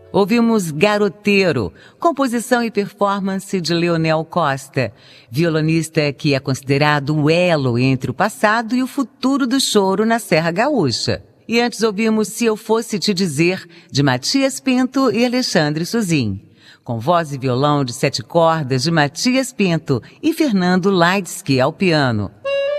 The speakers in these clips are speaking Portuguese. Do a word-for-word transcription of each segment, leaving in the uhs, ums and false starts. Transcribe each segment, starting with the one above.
Ouvimos Garoteiro, composição e performance de Leonel Costa, violonista que é considerado o elo entre o passado e o futuro do choro na Serra Gaúcha. E antes ouvimos Se Eu Fosse Te Dizer, de Matias Pinto e Alexandre Suzin, com voz e violão de sete cordas de Matias Pinto e Fernando Leidsky ao piano.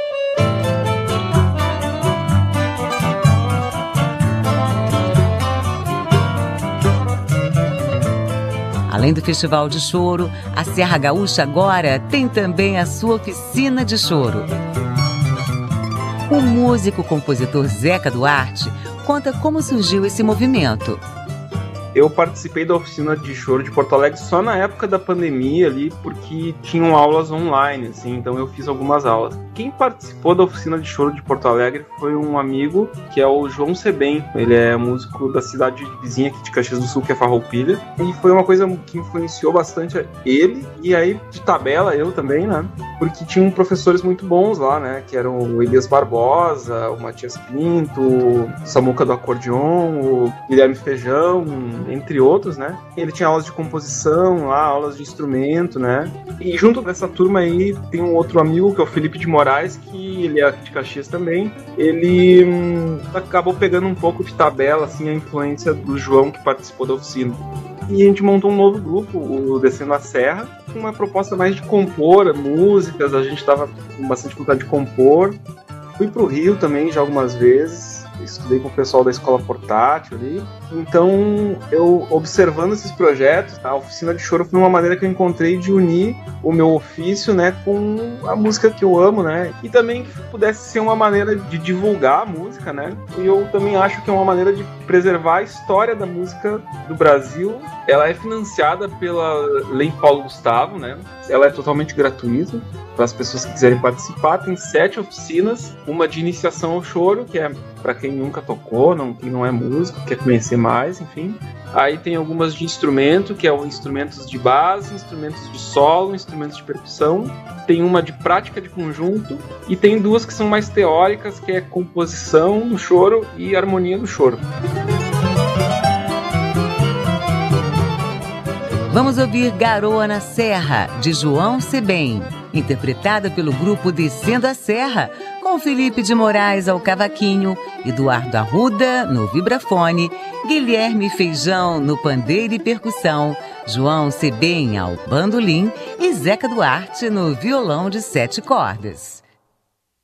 Além do Festival de Choro, a Serra Gaúcha agora tem também a sua oficina de choro. O músico-compositor Zeca Duarte conta como surgiu esse movimento. Eu participei da oficina de choro de Porto Alegre só na época da pandemia ali, porque tinham aulas online, assim, então eu fiz algumas aulas. Quem participou da oficina de choro de Porto Alegre foi um amigo, que é o João Sebem. Ele é músico da cidade vizinha aqui de Caxias do Sul, que é Farroupilha, e foi uma coisa que influenciou bastante ele, e aí de tabela eu também, né, porque tinham professores muito bons lá, né, que eram o Elias Barbosa, o Matias Pinto, o Samuca do acordeon, o Guilherme Feijão, entre outros, né? Ele tinha aulas de composição lá, aulas de instrumento, né? E junto dessa turma aí tem um outro amigo, que é o Felipe de Moraes, que ele é aqui de Caxias também. Ele hum, acabou pegando um pouco de tabela, assim, a influência do João, que participou da oficina. E a gente montou um novo grupo, o Descendo a Serra, com uma proposta mais de compor músicas. A gente tava com bastante vontade de compor. Fui pro Rio também já algumas vezes. Estudei com o pessoal da escola portátil ali. Então, eu observando esses projetos, a oficina de choro foi uma maneira que eu encontrei de unir o meu ofício, né, com a música que eu amo, né, e também que pudesse ser uma maneira de divulgar a música, né, e eu também acho que é uma maneira de preservar a história da música do Brasil. Ela é financiada pela Lei Paulo Gustavo, né, ela é totalmente gratuita para as pessoas que quiserem participar. Tem sete oficinas, uma de iniciação ao choro, que é para quem nunca tocou, não, quem não é músico, quer conhecer mais, enfim. Aí tem algumas de instrumento, que é o instrumentos de base, instrumentos de solo, instrumentos de percussão. Tem uma de prática de conjunto e tem duas que são mais teóricas, que é composição do choro e harmonia do choro. Vamos ouvir Garoa na Serra, de João Sebem, interpretada pelo grupo Descendo a Serra, com Felipe de Moraes ao cavaquinho, Eduardo Arruda no vibrafone, Guilherme Feijão no pandeiro e percussão, João Sebem ao bandolim e Zeca Duarte no violão de sete cordas.